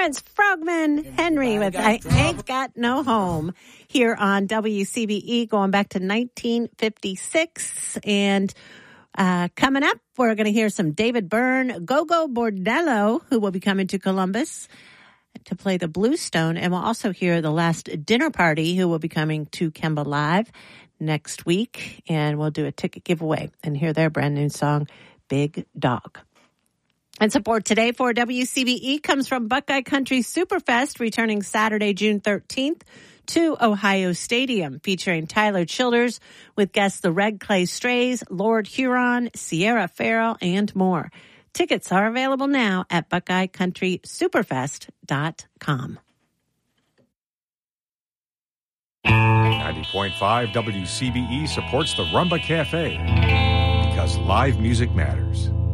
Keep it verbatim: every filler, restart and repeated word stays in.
Terrence Frogman Henry with I Ain't Got No Home here on W C B E going back to nineteen fifty-six. And uh, coming up, we're going to hear some David Byrne, Gogo Bordello, who will be coming to Columbus to play the Bluestone. And we'll also hear the Last Dinner Party, who will be coming to Kemba Live next week. And we'll do a ticket giveaway and hear their brand new song, Big Dog. And support today for W C B E comes from Buckeye Country Superfest, returning Saturday, June thirteenth to Ohio Stadium, featuring Tyler Childers with guests the Red Clay Strays, Lord Huron, Sierra Farrell, and more. Tickets are available now at buckeye country superfest dot com. ninety point five W C B E supports the Rumba Cafe because live music matters.